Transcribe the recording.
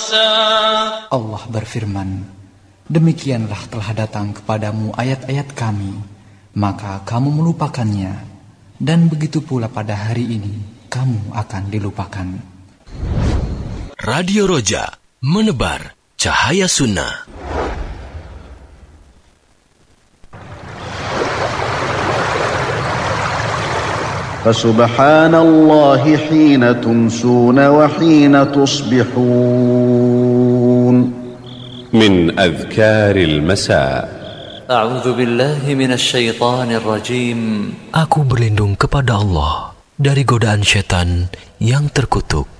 موسى. Allah berfirman, demikianlah telah datang kepadamu ayat-ayat kami, maka kamu melupakannya, dan begitu pula pada hari ini kamu akan dilupakan. Radio Roja, menebar cahaya sunnah. فسبحان الله حين تمسون وحين تصبحون. من أذكار المساء. أعوذ بالله من الشيطان الرجيم. Aku berlindung kepada Allah dari godaan syaitan yang terkutuk.